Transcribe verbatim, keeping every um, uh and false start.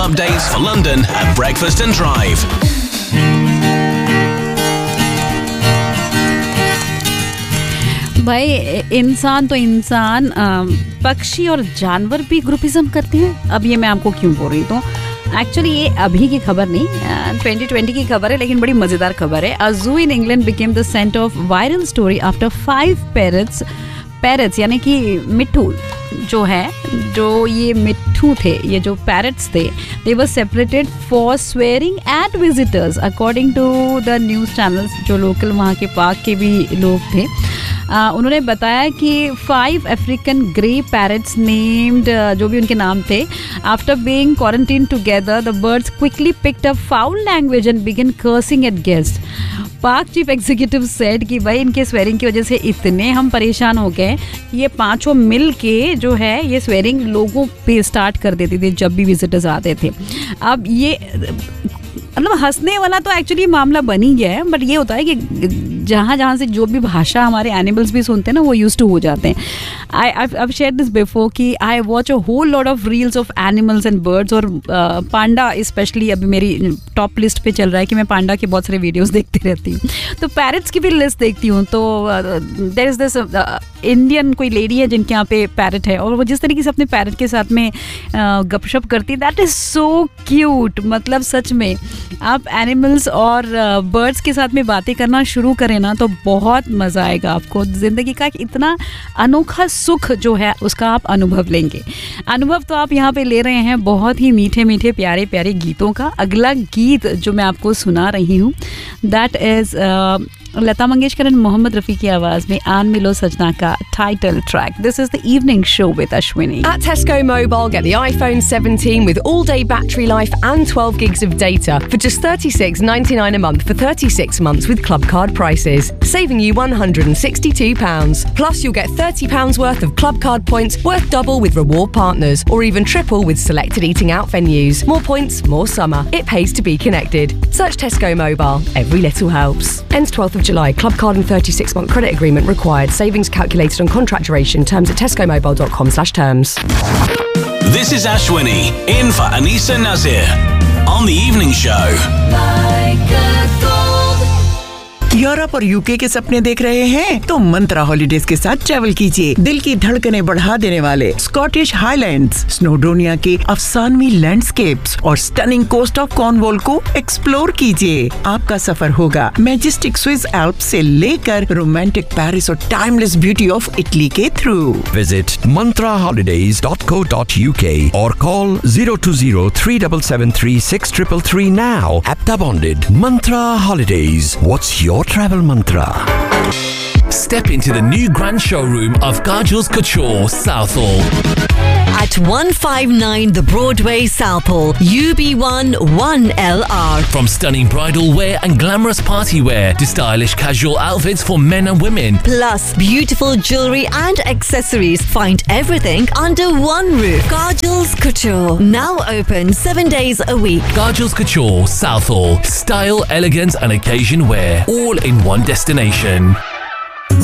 updates for London at Breakfast and Drive. भाई इंसान तो इंसान, पक्षी और जानवर भी ग्रुपिज्म करते हैं। अब ये मैं आपको क्यों बोल रही हूँ, एक्चुअली ये अभी की खबर नहीं, ट्वेंटी ट्वेंटी की खबर है, लेकिन बड़ी मज़ेदार खबर है। अ जू in England became the centre of viral story after five parrots parrots यानी कि मिट्ठू जो है, जो ये मिट्ठू थे, ये जो पैरट्स थे, दे वर separated for swearing eight visitors according to the news channels. जो लोकल वहाँ के पार्क के भी लोग थे, uh, उन्होंने बताया कि five African grey parrots named, जो भी उनके नाम थे, after being quarantine together the birds quickly picked up foul language and begin cursing eight guest. Park chief executive said कि भाई इनके स्वेरिंग की वजह से इतने हम परेशान हो गए, ये पांचों मिल के जो है ये स्वेरिंग लोगों पे स्टार्ट कर देते थे जब भी विजिटर्स आते थे। अब ये मतलब हंसने वाला तो एक्चुअली मामला बन ही गया है, बट ये होता है कि जहाँ जहाँ से जो भी भाषा हमारे एनिमल्स भी सुनते हैं ना, वो यूज टू हो जाते हैं। आई आई शेयर दिस बिफोर कि I watch a whole lot of reels of animals and birds, और पांडा स्पेशली अभी मेरी टॉप लिस्ट पे चल रहा है कि मैं पांडा के बहुत सारे वीडियोस देखती रहती हूँ, तो पैरट्स की भी लिस्ट देखती हूँ। तो देयर इज दिस इंडियन कोई लेडी है जिनके यहाँ पे पैरट है, और वो जिस तरीके से अपने पैरट के साथ में गपशप करती है, दैट इज़ सो क्यूट। मतलब सच में आप एनिमल्स और बर्ड्स के साथ में बातें करना शुरू करें ना, तो बहुत मज़ा आएगा आपको। ज़िंदगी का एक इतना अनोखा सुख जो है उसका आप अनुभव लेंगे। अनुभव तो आप यहाँ पे ले रहे हैं बहुत ही मीठे मीठे प्यारे प्यारे गीतों का। अगला गीत जो मैं आपको सुना रही हूँ, that is Lata Mangeshkar and Mohammad Rafi की आवाज़ में आन मिलो सजना का title track. This is the evening show with Ashwini. At Tesco Mobile, get the iPhone seventeen with all-day battery life and twelve gigs of data for just thirty-six ninety-nine a month for thirty-six months with Club Card prices, saving you one hundred sixty-two pounds. Plus, you'll get thirty pounds worth of Club Card points worth double with reward partners, or even triple with selected eating out venues. More points, more summer. It pays to be connected. Search Tesco Mobile. Every little helps. Ends twelfth of July. Club Card and thirty-six month credit agreement required. Savings calculated on contract duration. Terms at tescomobile dot com slash terms. This is Ashwini, in for Anisa Nazir, on the evening show. Like a gold. Europe और UK के सपने देख रहे हैं तो मंत्रा holidays के साथ travel कीजिए। दिल की धड़कनें बढ़ा देने वाले स्कॉटिश हाईलैंड्स, स्नोडोनिया के अफसानवी लैंडस्केप्स और स्टनिंग कोस्ट ऑफ कॉर्नवॉल को एक्सप्लोर कीजिए। आपका सफर होगा मैजेस्टिक स्विस एल्प्स से लेकर रोमांटिक पेरिस और टाइमलेस ब्यूटी ऑफ इटली के through. Visit mantra holidays dot co dot u k or call zero two zero three seven seven three six three three now. Apta bonded. Mantra Holidays. What's your travel mantra? Step into the new grand showroom of Kajal's Couture, Southall. At one fifty-nine The Broadway, Southall, U B one one L R. From stunning bridal wear and glamorous party wear to stylish casual outfits for men and women. Plus beautiful jewelry and accessories. Find everything under one roof. Kajal's Couture, now open seven days a week. Kajal's Couture, Southall. Style, elegance and occasion wear, all in one destination.